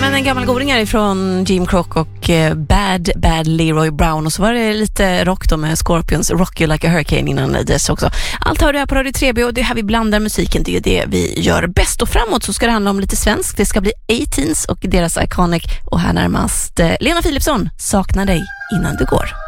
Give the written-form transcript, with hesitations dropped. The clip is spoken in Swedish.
Men en gammal godingar från Jim Croce och Bad Leroy Brown. Och så var det lite rock då med Scorpions Rock You Like a Hurricane innan dess också. Allt hör du här på Radio 3B och det är här vi blandar musiken. Det är ju det vi gör bäst. Och framåt så ska det handla om lite svensk. Det ska bli 18s och deras Iconic. Och här närmast Lena Philipsson, Saknar dig innan du går.